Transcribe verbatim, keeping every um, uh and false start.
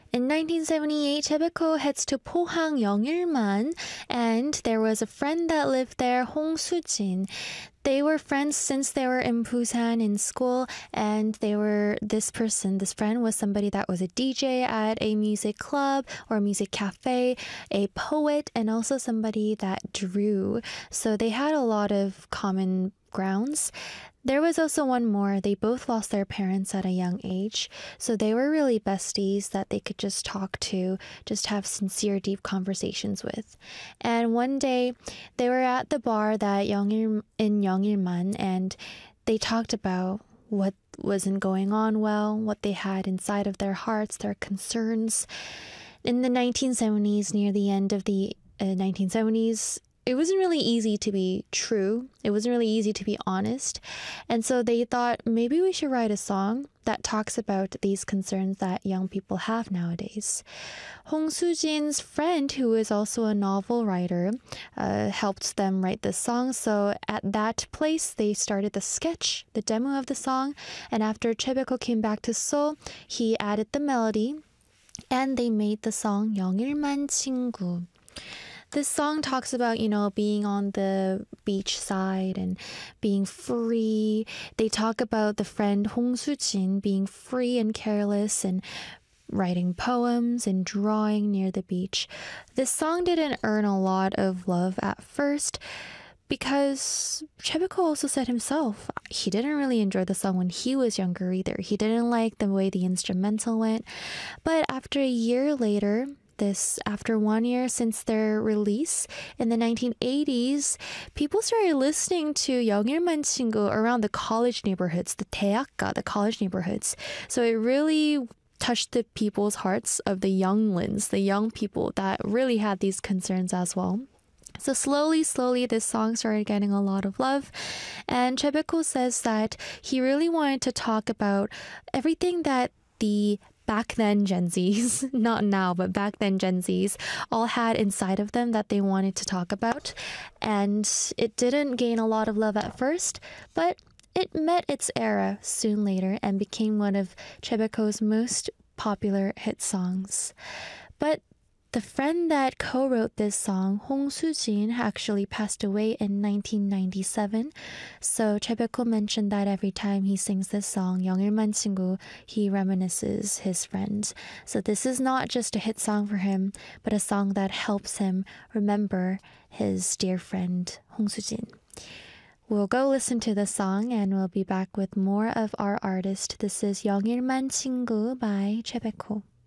In nineteen seventy-eight, Chebeko heads to Pohang Yeongilman, and there was a friend that lived there, Hong Soo-jin. They were friends since they were in Busan in school, and they were this person, this friend was somebody that was a D J at a music club or a music cafe, a poet, and also somebody that drew. So they had a lot of common grounds. There was also one more. They both lost their parents at a young age, so they were really besties that they could just talk to, just have sincere, deep conversations with. And one day, they were at the bar that Yeongil, in Yeongilman, and they talked about what wasn't going on well, what they had inside of their hearts, their concerns. In the nineteen seventies, near the end of the uh, nineteen seventies, it wasn't really easy to be true. It wasn't really easy to be honest. And so they thought maybe we should write a song that talks about these concerns that young people have nowadays. Hong Soo-jin's friend, who is also a novel writer, uh, helped them write this song. So at that place, they started the sketch, the demo of the song. And after Chebeko came back to Seoul, he added the melody and they made the song 영일만 친구. This song talks about, you know, being on the beach side and being free. They talk about the friend Hong Soo-jin being free and careless and writing poems and drawing near the beach. This song didn't earn a lot of love at first because Chebeko also said himself he didn't really enjoy the song when he was younger either. He didn't like the way the instrumental went. But after a year later, this after one year since their release in the nineteen eighties, people started listening to 영일만 친구 around the college neighborhoods, the 대학가, the college neighborhoods. So it really touched the people's hearts of the younglings, the young people that really had these concerns as well. So slowly, slowly, this song started getting a lot of love. And Chebeko says that he really wanted to talk about everything that the back then Gen Zs, not now, but back then Gen Zs, all had inside of them that they wanted to talk about. And it didn't gain a lot of love at first, but it met its era soon later and became one of Chebeko's most popular hit songs. But the friend that co-wrote this song, Hong Soo-jin, actually passed away in nineteen ninety-seven. So Chebeko mentioned that every time he sings this song, 영일만 친구, he reminisces his friend. So this is not just a hit song for him, but a song that helps him remember his dear friend, Hong Soo-jin. We'll go listen to the song and we'll be back with more of our artist. This is 영일만 친구 by Chebeko.